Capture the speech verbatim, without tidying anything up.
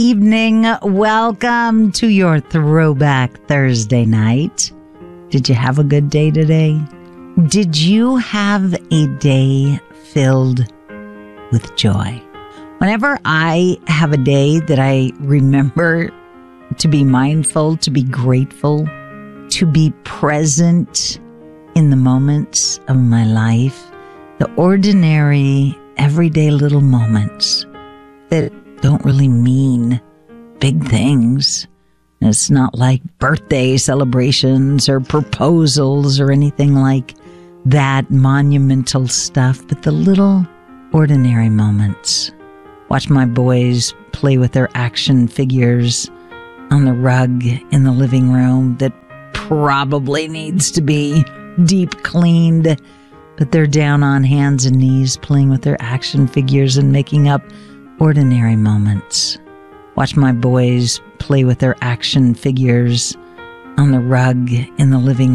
Evening. Welcome to your Throwback Thursday night. Did you have a good day today? Did you have a day filled with joy? Whenever I have a day that I remember to be mindful, to be grateful, to be present in the moments of my life, the ordinary, everyday little moments that don't really mean big things. It's not like birthday celebrations or proposals or anything like that monumental stuff, but the little ordinary moments. Watch my boys play with their action figures on the rug in the living room that probably needs to be deep cleaned, but they're down on hands and knees playing with their action figures and making up ordinary moments. Watch my boys play with their action figures on the rug in the living